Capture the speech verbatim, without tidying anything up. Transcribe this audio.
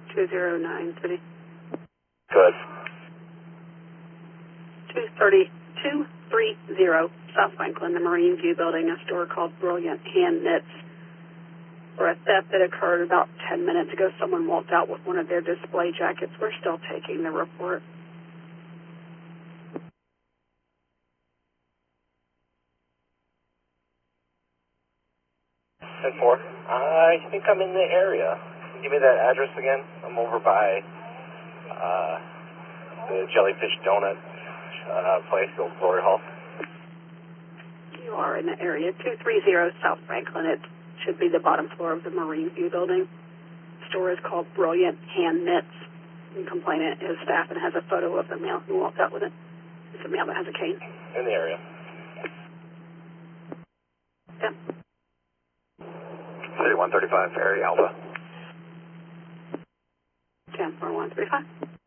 two zero nine three. Good. two thirty, two thirty South Franklin, the Marine View Building, a store called Brilliant Hand Knits. For a theft that occurred about ten minutes ago, someone walked out with one of their display jackets. We're still taking the report. ten four. I think I'm in the area. Give me that address again. I'm over by uh, the Jellyfish Donut uh, place, the old Glory Hall. You are in the area, two thirty South Franklin. It should be the bottom floor of the Marine View Building. The store is called Brilliant Hand Knits. The complainant is staff and has a photo of the male who walked out with it. It's a male that has a cane. In the area. Yeah. City one thirty-five, area Alpha. ten four one three five.